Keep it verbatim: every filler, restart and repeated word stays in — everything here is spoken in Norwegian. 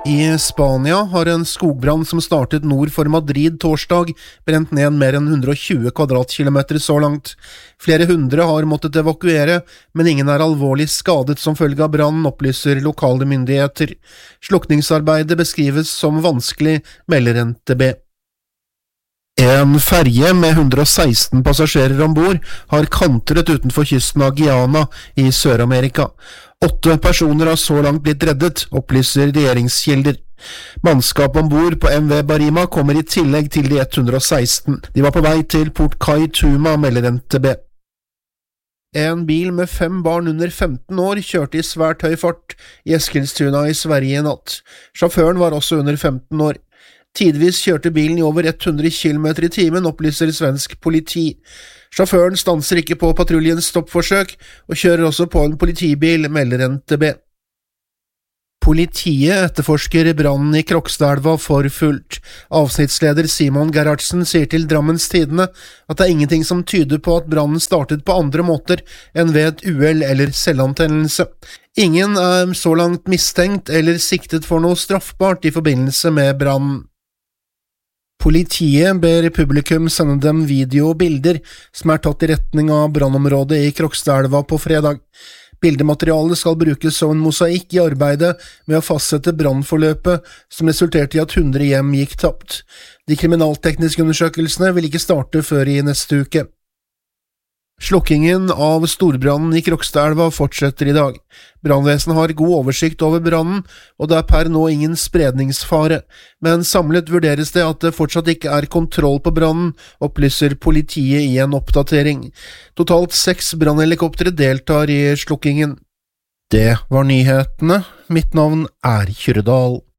I Spania har en skogbrann som startet nord for Madrid torsdag brent ned mer enn hundre og tjue kvadratkilometer så langt. Flere hundre har måttet evakuere, men ingen er alvorlig skadet som følge av brannen, opplyser lokale myndigheter. Slukningsarbeidet beskrives som vanskelig, melder N T B. En ferje med hundre og seksten passasjerer ombord har kantret utenfor kysten av Guyana i Sør-Amerika. Åtte personer har så langt blitt reddet, opplyser regjeringskilder. Mannskap ombord på M V Barima kommer i tillegg til de hundre og seksten. De var på vei til Port Kaituma, melder N T B. En bil med fem barn under femten år kjørte i svært høy fart i Eskilstuna i Sverige i natt. Sjåføren var også under femten år. Tidvis kjørte bilen i over hundre kilometer i timen, opplyser svensk politi. Sjåføren stanser ikke på patruljens stoppforsøk, og kjører også på en politibil, melder N T B. Politiet etterforsker brannen i Krokstadelva for fullt. Avsnittsleder Simon Gerhardsen sier til Drammens Tidende at det er ingenting som tyder på at brannen startet på andre måter enn ved et uhell eller selvantennelse. Ingen er så langt mistenkt eller siktet for noe straffbart i forbindelse med brannen. Politiet ber publikum sende dem video og bilder som er tatt i retning av brannområdet i Krokstadelva på fredag. Bildematerialet skal brukes som en mosaikk i arbeidet med å fastsette brannforløpet som resulterte i at hundre hjem gikk tapt. De kriminaltekniske undersøkelsene vil ikke starte før i neste uke. Slukkingen av storbrannen i Krokstadelva fortsetter i dag. Brannvesenet har god oversikt over brannen, og det er per nå ingen spredningsfare, men samlet vurderes det at det fortsatt ikke er kontroll på brannen, opplyser politiet i en oppdatering. Totalt seks brannhelikoptre deltar i slukkingen. Det var nyhetene. Mitt navn er Kyrre Dahl.